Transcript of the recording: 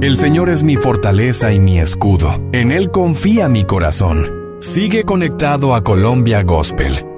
El Señor es mi fortaleza y mi escudo. En Él confía mi corazón. Sigue conectado a Colombia Gospel.